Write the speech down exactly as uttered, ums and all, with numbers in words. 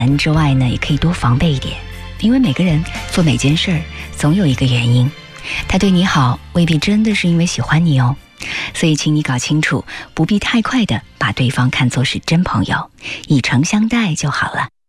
之外呢，也可以多防备一点，因为每个人做每件事儿总有一个原因，他对你好未必真的是因为喜欢你哦。所以请你搞清楚，不必太快的把对方看作是真朋友，以诚相待就好了。